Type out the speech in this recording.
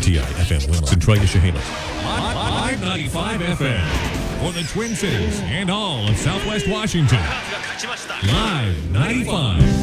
WITI FM Willow, Centralia, Chehalis. Live 95 FM for the Twin Cities and all of Southwest Washington. Live 95.